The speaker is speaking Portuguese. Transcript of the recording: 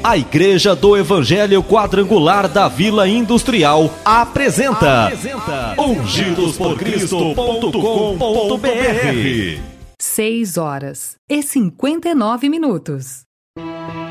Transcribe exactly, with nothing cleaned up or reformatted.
A Igreja do Evangelho Quadrangular da Vila Industrial apresenta, apresenta ungidos por cristo ponto com ponto br. seis horas e cinquenta e nove minutos.